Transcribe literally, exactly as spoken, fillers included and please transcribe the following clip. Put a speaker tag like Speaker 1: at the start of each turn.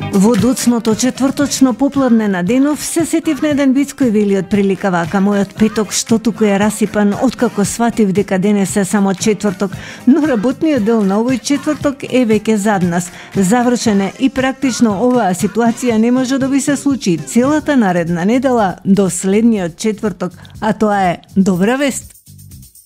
Speaker 1: Во доцното четврточно попладне на денов се сетив на еден виц кој вели од прилика вака: мојот петок што туку е расипан откако сватив дека денес е само четврток, но работниот дел на овој четврток е веќе зад нас. Завршен е и практично оваа ситуација не може да ви се случи целата наредна недела до следниот четврток, а тоа е добра вест.